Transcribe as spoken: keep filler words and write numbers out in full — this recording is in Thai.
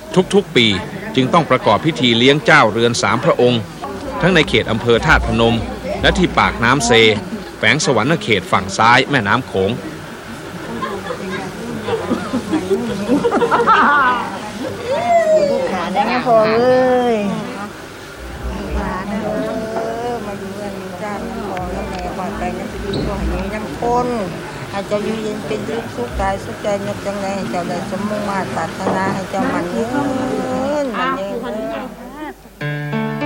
ทุกๆปีจึงต้องประกอบพิธีเลี้ยงเจ้าเรือนสามพระองค์ทั้งในเขตอำเภอธาตุพนมและที่ปากน้ำเซแฝงสวรรณเขตฝั่งซ้ายแม่น้ำโขงขาได้ไงพอเลยขาเด้อมาอยู่กันอยู่จ้านน้ำพอแล้วแม่ก่อนไปนั่นจะอยู่ตัวนี้น้ำคนให้เจ้าอยู่เย็นเป็นสุขสุขกายสุขใจนึกจังไรให้เจ้าได้สมมุ่งมาตรารถนาให้เจ้ามันเงินมันเงิน